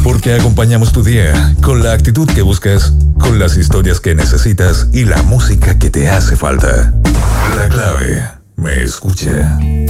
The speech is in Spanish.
Porque acompañamos tu día con la actitud que buscas, con las historias que necesitas y la música que te hace falta. La clave, me escucha.